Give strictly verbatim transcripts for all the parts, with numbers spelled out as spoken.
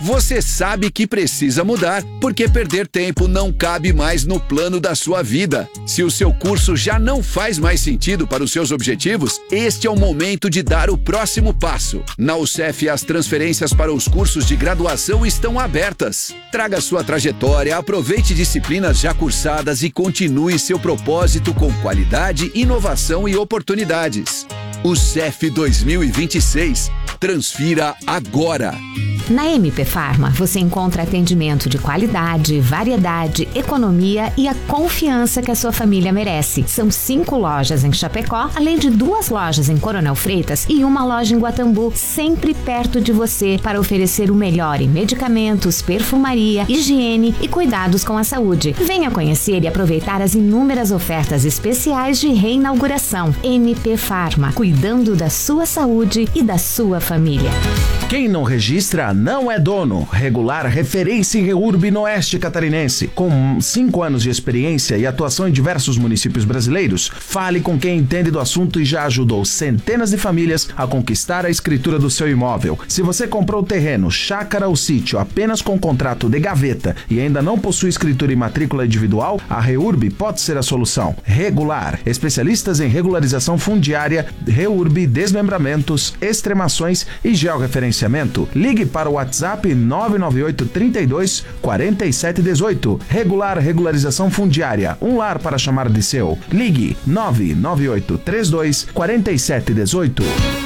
Você sabe que precisa mudar, porque perder tempo não cabe mais no plano da sua vida. Se o seu curso já não faz mais sentido para os seus objetivos, este é o momento de dar o próximo passo. Na U C E F, as transferências para os cursos de graduação estão abertas. Traga sua trajetória, aproveite disciplinas já cursadas e continue seu propósito com qualidade, inovação e oportunidades. U C E F dois mil e vinte e seis. Transfira agora! Na M P Pharma, você encontra atendimento de qualidade, variedade, economia e a confiança que a sua família merece. São cinco lojas em Chapecó, além de duas lojas em Coronel Freitas e uma loja em Guatambu, sempre perto de você para oferecer o melhor em medicamentos, perfumaria, higiene e cuidados com a saúde. Venha conhecer e aproveitar as inúmeras ofertas especiais de reinauguração. M P Pharma, cuidando da sua saúde e da sua família. Quem não registra não é dono. Regular referência em REURB no Oeste Catarinense. Com cinco anos de experiência e atuação em diversos municípios brasileiros, fale com quem entende do assunto e já ajudou centenas de famílias a conquistar a escritura do seu imóvel. Se você comprou terreno, chácara ou sítio apenas com contrato de gaveta e ainda não possui escritura e matrícula individual, a REURB pode ser a solução. Regular, especialistas em regularização fundiária, REURB, desmembramentos, extremações e georreferenciamento. Ligue para o WhatsApp nove nove oito, trinta e dois, quarenta e sete dezoito. Regular Regularização Fundiária, um lar para chamar de seu. Ligue nove nove oito, trinta e dois, quarenta e sete dezoito.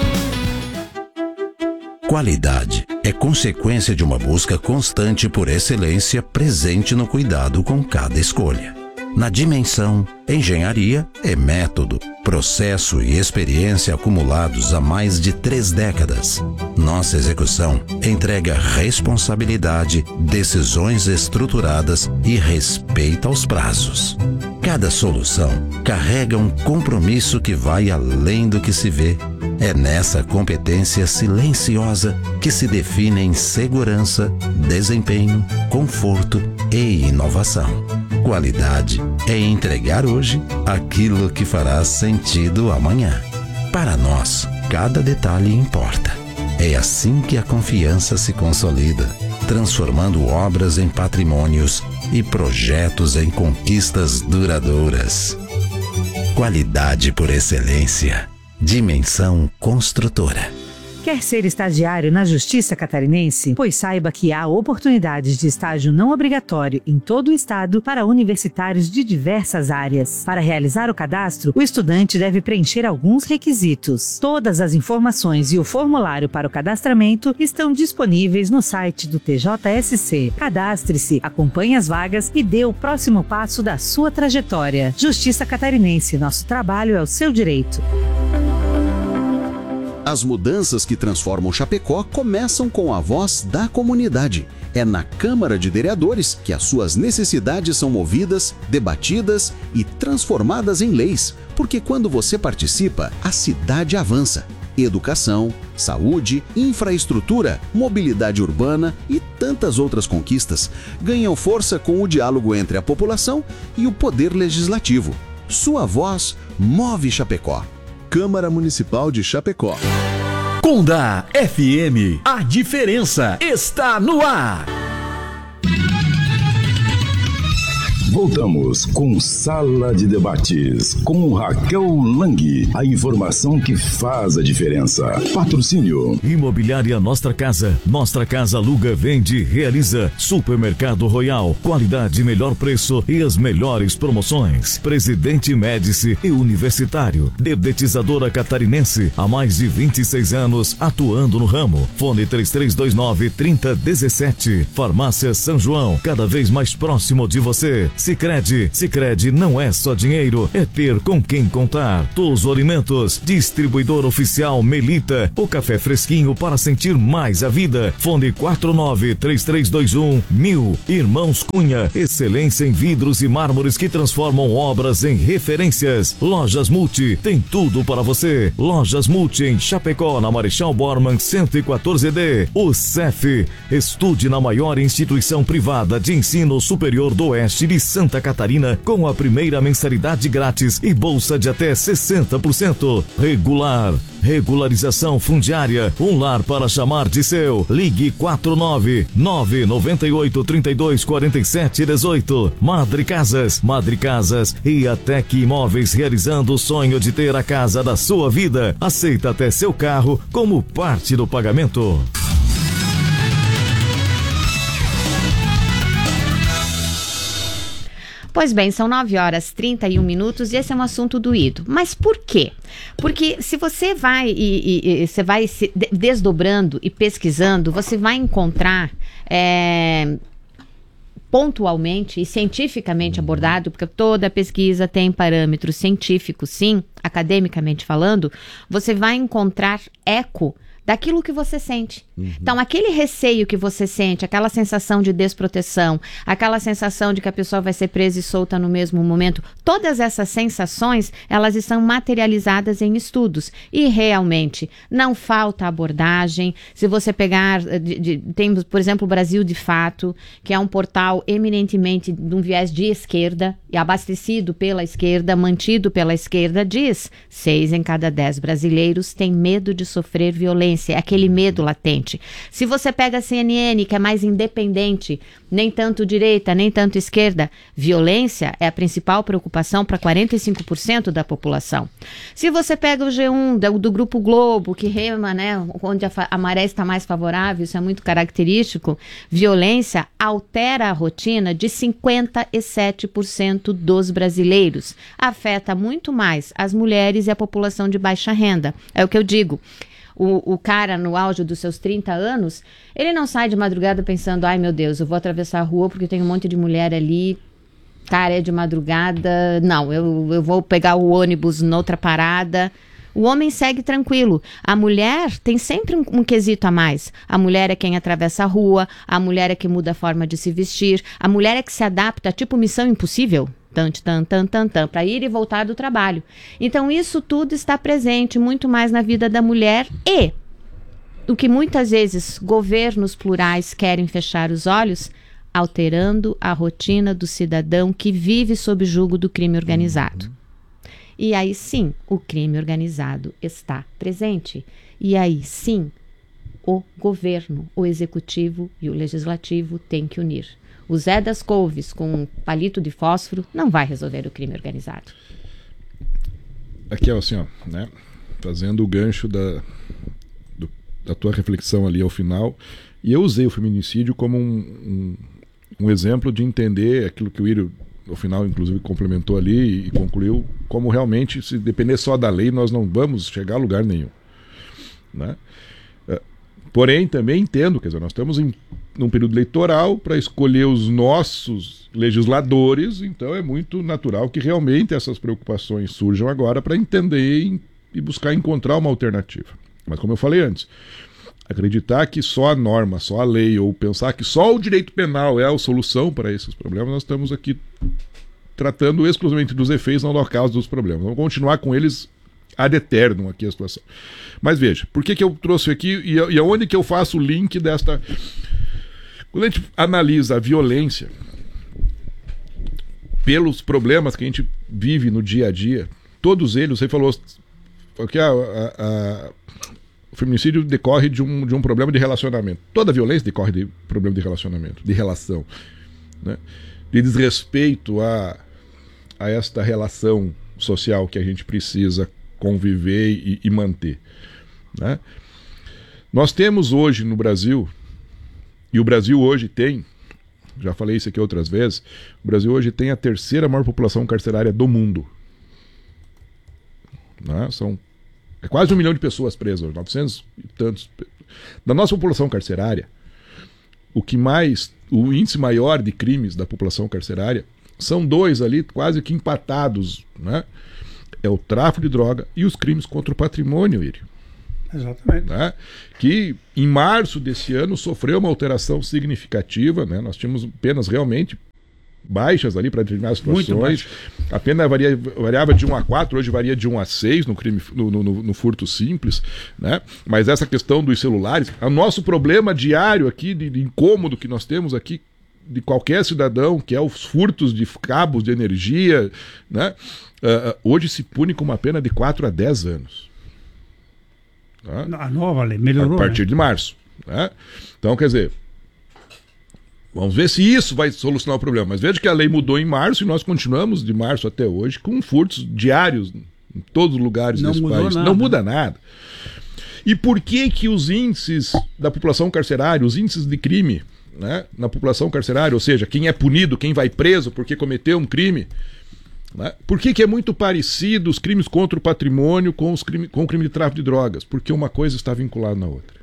Qualidade é consequência de uma busca constante por excelência presente no cuidado com cada escolha. Na Dimensão, engenharia é método, processo e experiência acumulados há mais de três décadas. Nossa execução entrega responsabilidade, decisões estruturadas e respeito aos prazos. Cada solução carrega um compromisso que vai além do que se vê. É nessa competência silenciosa que se define em segurança, desempenho, conforto e inovação. Qualidade é entregar hoje aquilo que fará sentido amanhã. Para nós, cada detalhe importa. É assim que a confiança se consolida, transformando obras em patrimônios e projetos em conquistas duradouras. Qualidade por excelência. Dimensão Construtora. Quer ser estagiário na Justiça Catarinense? Pois saiba que há oportunidades de estágio não obrigatório em todo o estado para universitários de diversas áreas. Para realizar o cadastro, o estudante deve preencher alguns requisitos. Todas as informações e o formulário para o cadastramento estão disponíveis no site do T J S C. Cadastre-se, acompanhe as vagas e dê o próximo passo da sua trajetória. Justiça Catarinense, nosso trabalho é o seu direito. As mudanças que transformam Chapecó começam com a voz da comunidade. É na Câmara de Vereadores que as suas necessidades são movidas, debatidas e transformadas em leis. Porque quando você participa, a cidade avança. Educação, saúde, infraestrutura, mobilidade urbana e tantas outras conquistas ganham força com o diálogo entre a população e o poder legislativo. Sua voz move Chapecó. Câmara Municipal de Chapecó. Conda F M, a diferença está no ar. Voltamos com Sala de Debates, com Raquel Lang. A informação que faz a diferença. Patrocínio. Imobiliária Nostra Casa. Nostra Casa aluga, vende, realiza. Supermercado Royal. Qualidade, melhor preço e as melhores promoções. Presidente Médici e Universitário. Dedetizadora Catarinense. Há mais de vinte e seis anos atuando no ramo. Fone três três dois nove, três zero um sete. Farmácia São João. Cada vez mais próximo de você. Sicredi. Sicredi não é só dinheiro, é ter com quem contar. Touso Alimentos, distribuidor oficial Melita, o café fresquinho para sentir mais a vida. Fone quatro nove três três dois um mil. Irmãos Cunha, excelência em vidros e mármores que transformam obras em referências. Lojas Multi, tem tudo para você. Lojas Multi em Chapecó, na Marechal Bormann cento e quatorze D. O C E F, estude na maior instituição privada de ensino superior do Oeste de Santa Catarina com a primeira mensalidade grátis e bolsa de até sessenta por cento. Regular. Regularização fundiária. Um lar para chamar de seu. Ligue quatro nove nove nove oito três dois quatro sete um oito. Madre Casas. Madre Casas e a Tec Imóveis realizando o sonho de ter a casa da sua vida. Aceita até seu carro como parte do pagamento. Pois bem, são nove horas e trinta e um minutos e esse é um assunto doído. Mas por quê? Porque se você vai e, e, e você vai se desdobrando e pesquisando, você vai encontrar é, pontualmente e cientificamente abordado, porque toda pesquisa tem parâmetros científicos, sim, academicamente falando, você vai encontrar eco daquilo que você sente. Uhum. Então, aquele receio que você sente, aquela sensação de desproteção, aquela sensação de que a pessoa vai ser presa e solta no mesmo momento, todas essas sensações, elas estão materializadas em estudos. E, realmente, não falta abordagem. Se você pegar, de, de, tem, por exemplo, o Brasil de Fato, que é um portal eminentemente de um viés de esquerda, e abastecido pela esquerda, mantido pela esquerda, diz, seis em cada dez brasileiros têm medo de sofrer violência. É aquele medo latente. Se você pega a C N N, que é mais independente, nem tanto direita, nem tanto esquerda, violência é a principal preocupação para quarenta e cinco por cento da população. Se você pega o G um do, do Grupo Globo, que rema, né, onde a, a maré está mais favorável, isso é muito característico, violência altera a rotina de cinquenta e sete por cento dos brasileiros. Afeta muito mais as mulheres e a população de baixa renda. É o que eu digo. O, o cara no auge dos seus trinta anos, ele não sai de madrugada pensando, ai meu Deus, eu vou atravessar a rua porque tem um monte de mulher ali, cara, é de madrugada, não, eu, eu vou pegar o ônibus noutra parada. O homem segue tranquilo. A mulher tem sempre um, um quesito a mais. A mulher é quem atravessa a rua, a mulher é que muda a forma de se vestir, a mulher é que se adapta, tipo Missão Impossível. Tan, tan, tan, tan, tan, para ir e voltar do trabalho. Então, isso tudo está presente muito mais na vida da mulher e o que muitas vezes governos plurais querem fechar os olhos, alterando a rotina do cidadão que vive sob jugo do crime organizado. E aí sim, o crime organizado está presente. E aí sim, o governo, o executivo e o legislativo têm que unir. O Zé das Couves com um palito de fósforo não vai resolver o crime organizado. Aqui é assim, ó, né? Fazendo o gancho da, do, da tua reflexão ali ao final, e eu usei o feminicídio como um, um, um exemplo de entender aquilo que o Írio, no final, inclusive, complementou ali e concluiu, como realmente, se depender só da lei, nós não vamos chegar a lugar nenhum, né? Porém, também entendo, quer dizer, nós estamos em num período eleitoral para escolher os nossos legisladores, então é muito natural que realmente essas preocupações surjam agora para entender e buscar encontrar uma alternativa. Mas como eu falei antes, acreditar que só a norma, só a lei, ou pensar que só o direito penal é a solução para esses problemas, nós estamos aqui tratando exclusivamente dos efeitos, não da causa dos problemas. Vamos continuar com eles ad eternum aqui a situação. Mas veja, por que que eu trouxe aqui e, e aonde que eu faço o link desta... Quando a gente analisa a violência pelos problemas que a gente vive no dia a dia, todos eles, você falou que a, a, a, o feminicídio decorre de um, de um problema de relacionamento. Toda violência decorre de problema de relacionamento, de relação, né? De desrespeito a, a esta relação social que a gente precisa conviver e, e manter, né? Nós temos hoje no Brasil, e o Brasil hoje tem, já falei isso aqui outras vezes, o Brasil hoje tem a terceira maior população carcerária do mundo, né? São é quase um milhão de pessoas presas, novecentos e tantos. Da nossa população carcerária, o que mais, o índice maior de crimes da população carcerária são dois ali, quase que empatados, né? É o tráfico de droga e os crimes contra o patrimônio, Írio. Exatamente. Né? Que em março desse ano sofreu uma alteração significativa, né? Nós tínhamos penas realmente baixas ali para determinadas situações. A pena varia, variava de um a quatro, hoje varia de um a seis no, crime, no, no, no furto simples, né? Mas essa questão dos celulares, o nosso problema diário aqui, de, de incômodo que nós temos aqui, de qualquer cidadão, que é os furtos de cabos de energia, né? Uh, hoje se pune com uma pena de quatro a dez anos. Tá? A nova lei melhorou, a partir né? de março. Né? Então, quer dizer, vamos ver se isso vai solucionar o problema. Mas veja que a lei mudou em março e nós continuamos de março até hoje com furtos diários em todos os lugares Não desse mudou país. nada. Não muda nada. E por que que os índices da população carcerária, os índices de crime, né, na população carcerária, ou seja, quem é punido, quem vai preso porque cometeu um crime, né, por que que é muito parecido os crimes contra o patrimônio com, os crime, com o crime de tráfico de drogas? Porque uma coisa está vinculada na outra.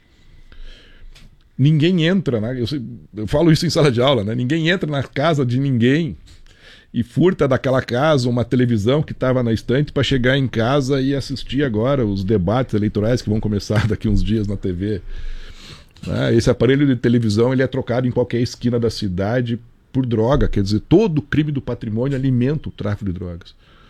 Ninguém entra, né, eu, eu falo isso em sala de aula, né, ninguém entra na casa de ninguém e furta daquela casa uma televisão que estava na estante para chegar em casa e assistir agora os debates eleitorais que vão começar daqui uns dias na T V. Né? Esse aparelho de televisão ele é trocado em qualquer esquina da cidade por droga, quer dizer, todo crime do patrimônio alimenta o tráfico de drogas.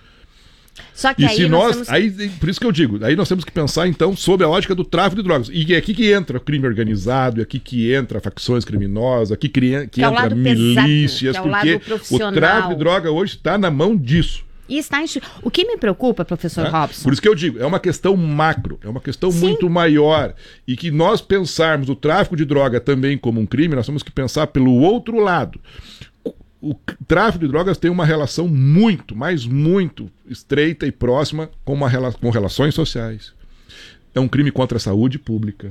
Só que e aí se nós, nós, temos... aí, por isso que eu digo, aí nós temos que pensar então sobre a lógica do tráfico de drogas. E é aqui que entra o crime organizado, é aqui que entra facções criminosas, aqui que, que, que é o entra lado milícias, pesado, que é o porque lado profissional. o tráfico de droga hoje está na mão disso. E está em... O que me preocupa, professor Né? Robson... Por isso que eu digo, é uma questão macro, é uma questão Sim. muito maior. E que nós pensarmos o tráfico de droga também como um crime, nós temos que pensar pelo outro lado. O tráfico de drogas tem uma relação muito, mas muito estreita e próxima com, uma, com relações sociais. É um crime contra a saúde pública.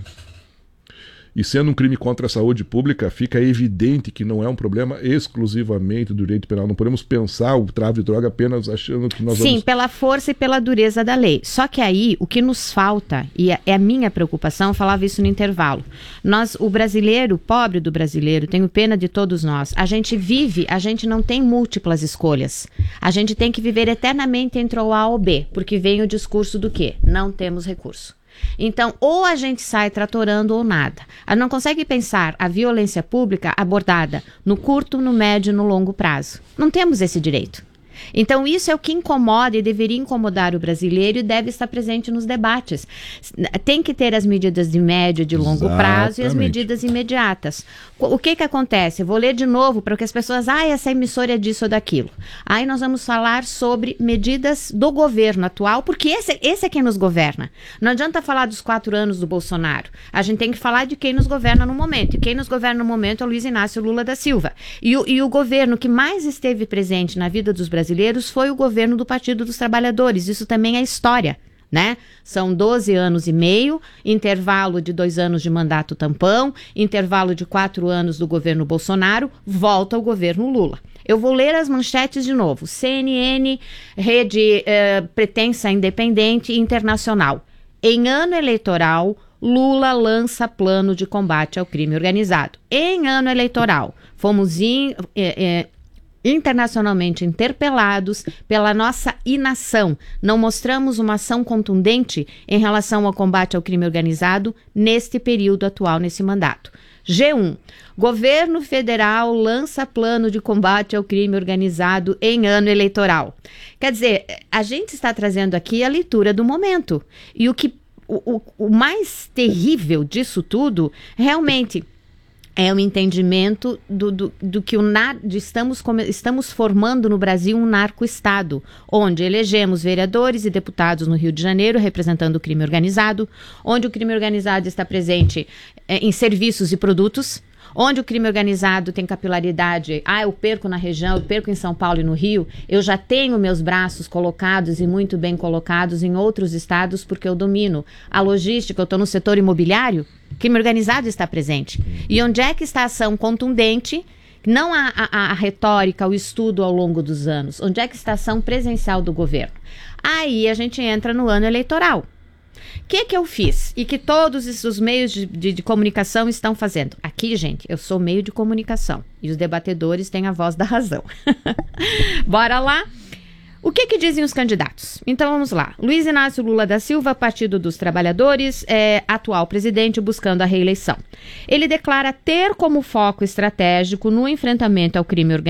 E sendo um crime contra a saúde pública, fica evidente que não é um problema exclusivamente do direito penal. Não podemos pensar o tráfico de droga apenas achando que nós Sim, vamos... pela força e pela dureza da lei. Só que aí, o que nos falta, e é a minha preocupação, eu falava isso no intervalo. Nós, o brasileiro, pobre do brasileiro, tenho pena de todos nós. A gente vive, a gente não tem múltiplas escolhas. A gente tem que viver eternamente entre o A ou B, porque vem o discurso do quê? Não temos recurso. Então, ou a gente sai tratorando ou nada. A não consegue pensar a violência pública abordada no curto, no médio e no longo prazo. Não temos esse direito. Então, isso é o que incomoda e deveria incomodar o brasileiro e deve estar presente nos debates. Tem que ter as medidas de médio e de longo Exatamente. prazo e as medidas imediatas. O que que acontece? Eu vou ler de novo para que as pessoas... Ah, essa emissora é disso ou daquilo. Aí nós vamos falar sobre medidas do governo atual, porque esse, esse é quem nos governa. Não adianta falar dos quatro anos do Bolsonaro. A gente tem que falar de quem nos governa no momento. E quem nos governa no momento é o Luiz Inácio Lula da Silva. E o, e o governo que mais esteve presente na vida dos brasileiros foi o governo do Partido dos Trabalhadores. Isso também é história, né? São doze anos e meio, intervalo de dois anos de mandato tampão, intervalo de quatro anos do governo Bolsonaro, volta o governo Lula. Eu vou ler as manchetes de novo. C N N, rede eh, pretensa independente e internacional. Em ano eleitoral, Lula lança plano de combate ao crime organizado. Em ano eleitoral, fomos in, eh, eh, internacionalmente interpelados pela nossa inação. Não mostramos uma ação contundente em relação ao combate ao crime organizado neste período atual, nesse mandato. G um. Governo federal lança plano de combate ao crime organizado em ano eleitoral. Quer dizer, a gente está trazendo aqui a leitura do momento. E o, que, o, o, o mais terrível disso tudo, realmente... é o entendimento do, do, do que o nar, de estamos, estamos formando no Brasil um narco-estado, onde elegemos vereadores e deputados no Rio de Janeiro representando o crime organizado, onde o crime organizado está presente é, em serviços e produtos, onde o crime organizado tem capilaridade. Ah, eu perco na região, eu perco em São Paulo e no Rio, eu já tenho meus braços colocados e muito bem colocados em outros estados porque eu domino a logística, eu estou no setor imobiliário, o crime organizado está presente. E onde é que está a ação contundente? Não a, a, a retórica, o estudo ao longo dos anos. Onde é que está a ação presencial do governo? Aí a gente entra no ano eleitoral. O que que eu fiz? E que todos os meios de, de, de comunicação estão fazendo. Aqui, gente, eu sou meio de comunicação. E os debatedores têm a voz da razão. Bora lá? O que que dizem os candidatos? Então vamos lá. Luiz Inácio Lula da Silva, Partido dos Trabalhadores, é atual presidente buscando a reeleição. Ele declara ter como foco estratégico no enfrentamento ao crime organizado